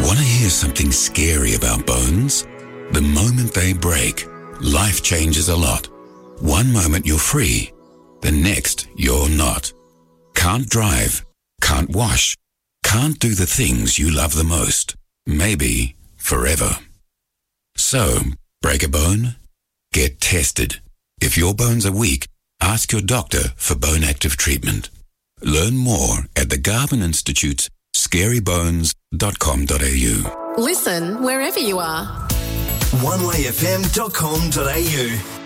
Want to hear something scary about bones? The moment they break, life changes a lot. One moment you're free, the next you're not. Can't drive, can't wash, can't do the things you love the most. Maybe forever. So, break a bone? Get tested. If your bones are weak, ask your doctor for bone active treatment. Learn more at the Garvan Institute's scarybones.com.au. Listen wherever you are. onewayfm.com.au